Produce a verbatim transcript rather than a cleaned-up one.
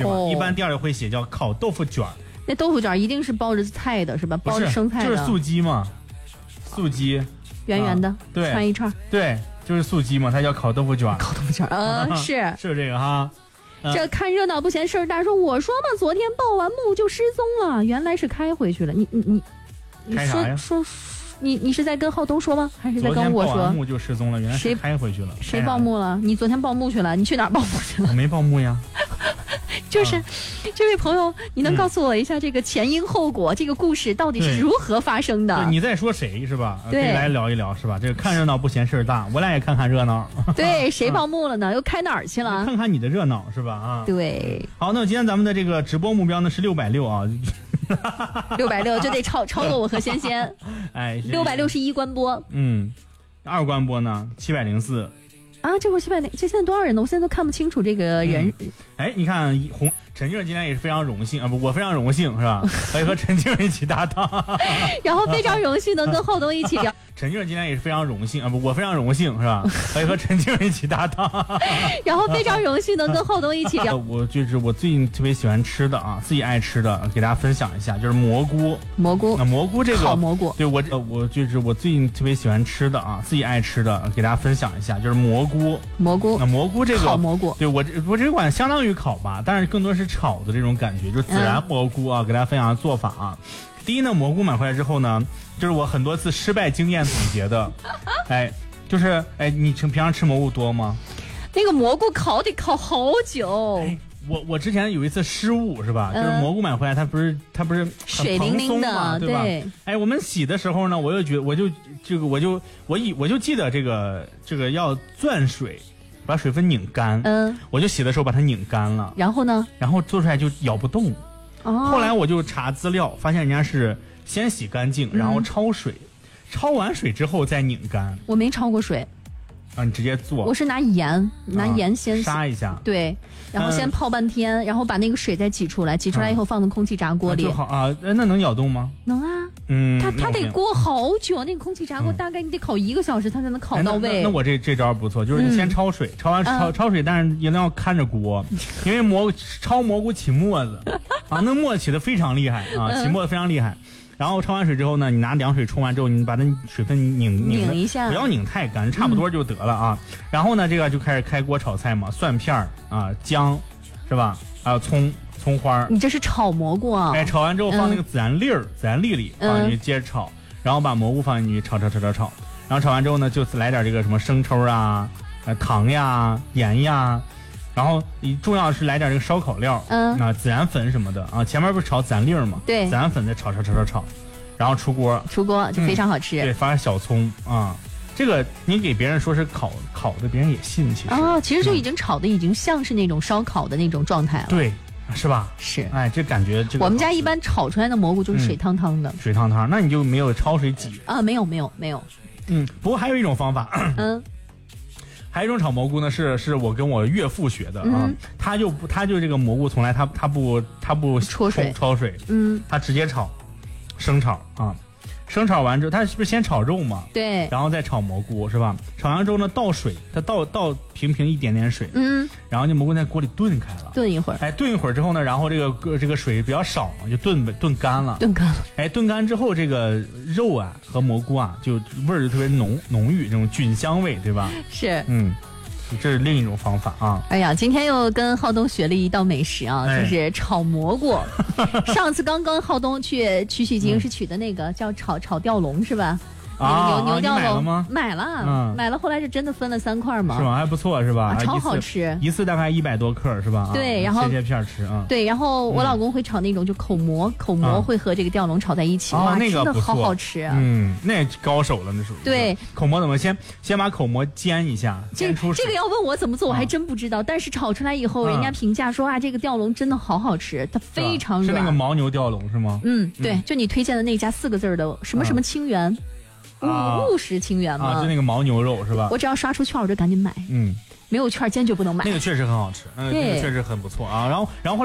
对吧？ 哦、 一般店里会写叫烤豆腐卷。 那豆腐卷一定是包着菜的是吧？包着生菜的， 就是素鸡嘛，素鸡， 圆圆的，啊、 对， 串一串， 对，就是素鸡嘛，它叫烤豆腐卷。 烤豆腐卷，呃，是是这个哈。 这看热闹不嫌事儿大，说我说嘛，昨天报完幕就失踪了，原来是开回去了。你你你，你开啥呀？ 说说，你你是在跟浩东说吗？还是在跟我说？ 昨天报完幕就失踪了，原来是开回去了。 谁报幕了？你昨天报幕去了？你去哪儿报幕去了？ 我没报幕呀。 就是、 啊， 这位朋友，你能告诉我一下这个前因后果，嗯、这个故事到底是如何发生的？ 你在说谁是吧？ 对， 可以来聊一聊是吧？这个看热闹不嫌事儿大，我俩也看看热闹。 对，谁报幕了呢？又开哪儿去了？ 看看你的热闹是吧？啊， 对。 好，那今天咱们的这个直播目标呢是六百六啊。 六百六就得超超过我和仙仙。 哎， 六百六十一关播。 嗯，二关播呢七百零四。 啊，这会儿七百零，这现在多少人呢？我现在都看不清楚这个人。 嗯、哎，你看红陈静今天也是非常荣幸啊，不，我非常荣幸是吧？可以和陈静一起搭档。 然后非常荣幸能跟浩东一起聊。 陈静今天也是非常荣幸啊，不，我非常荣幸是吧？可以和陈静一起搭档。 然后非常荣幸能跟浩东一起聊。 我就是我最近特别喜欢吃的啊，自己爱吃的，给大家分享一下，就是蘑菇。 蘑菇啊，蘑菇这个烤蘑菇， 对我我就是我最近特别喜欢吃的啊，自己爱吃的，给大家分享一下，就是蘑菇。 蘑菇啊，蘑菇这个烤蘑菇， 对我我这款相当于烤吧，但是更多是炒的这种感觉，就是孜然蘑菇啊，嗯、给大家分享做法啊。第一呢，蘑菇买回来之后呢，就是我很多次失败经验总结的，哎，就是哎，你平常吃蘑菇多吗？ 那个蘑菇烤得烤好久。 哎我我之前有一次失误是吧？嗯、就是蘑菇买回来，它不是它不是水灵灵的， 对吧？ 对哎，我们洗的时候呢，我又觉我就这个我就我以我就记得这个这个要攥水，把水分拧干。 嗯， 我就洗的时候把它拧干了。 然后呢？ 然后做出来就咬不动。 哦。 后来我就查资料，发现人家是先洗干净，然后焯水，嗯、焯完水之后再拧干。 我没焯过水。 啊，你直接做？ 我是拿盐，拿盐先杀一下， 对，然后先泡半天，嗯、然后把那个水再挤出来，挤出来以后放到空气炸锅里。 啊、好啊，那能咬动吗？ 能啊， 嗯， 它它得锅好久，那个空气炸锅大概你得烤一个小时，它才能烤到位。 哎、那, 那, 那我这这招不错，就是你先焯水，焯、嗯、完焯焯水，但是一定要看着锅，因为蘑焯蘑菇起沫子啊，那沫起的非常厉害啊，起沫子非常厉害。然后焯完水之后呢，你拿凉水冲完之后，你把那水分拧拧拧一下， 不要拧太干，差不多就得了啊。嗯、然后呢，这个就开始开锅炒菜嘛，蒜片啊、姜，是吧？还有葱、葱花。 你这是炒蘑菇啊？ 哎，炒完之后放那个孜然粒儿、嗯、孜然粒里放进去，接着炒，然后把蘑菇放进去炒炒炒炒炒，然后炒完之后呢，就来点这个什么生抽啊、呃糖呀、盐呀。然后你重要的是来点这个烧烤料，嗯啊，孜然粉什么的啊，前面不是炒孜然粒儿吗？ 对， 孜然粉再炒炒炒炒炒，然后出锅， 出锅就非常好吃。 嗯、对，发小葱啊，这个你给别人说是烤烤的，别人也信，其实哦，其实就已经炒的已经像是那种烧烤的那种状态了， 对，是吧？ 是， 哎，这感觉这个我们家一般炒出来的蘑菇就是水汤汤的， 嗯、水汤汤，那你就没有焯水挤啊？没有没有没有， 嗯，不过还有一种方法， 嗯。 还有一种炒蘑菇呢，是是我跟我岳父学的啊， 嗯、 他就不他就这个蘑菇从来他他不他不焯水焯水， 嗯， 他直接炒，生炒啊，生炒完之后，他是不是先炒肉嘛？ 对， 然后再炒蘑菇是吧？炒完之后呢，倒水，他倒倒平平一点点水， 嗯， 然后这蘑菇在锅里炖开了， 炖一会儿， 哎，炖一会儿之后呢，然后这个这个水比较少，就炖炖干了， 炖干了， 哎，炖干之后这个肉啊和蘑菇啊就味儿就特别浓浓郁，这种菌香味，对吧？ 是， 嗯。这是另一种方法啊！ 哎呀，今天又跟浩东学了一道美食啊， 哎、 就是炒蘑菇。上次刚刚浩东去取取经是取的那个叫炒炒吊龙是吧？ 啊， 牛牛吊龙、 啊、买了吗？ 买了， 嗯、 买了。后来就真的分了三块嘛， 是吗？还不错是吧？ 啊、超好吃， 一次大概一百多克是吧？ 对，然后切切片吃啊。 对，然后我老公会炒那种就口蘑，嗯、口蘑会和这个吊龙炒在一起， 啊、 哇， 那个真的好好吃。 嗯，那高手了，那属于。 对， 口蘑怎么先先把口蘑煎一下，煎出水。 这个要问我怎么做，我还真不知道。啊、但是炒出来以后，人家评价说啊，这个吊龙真的好好吃，它非常软。 是那个牦牛吊龙是吗？ 嗯，对，就你推荐的那家四个字的什么什么清源。 啊， 务实清源嘛， 啊，就那个牦牛肉是吧？ 我只要刷出券，我就赶紧买。 嗯， 没有券坚决不能买。 那个确实很好吃，那个那个确实很不错啊。然后，然后。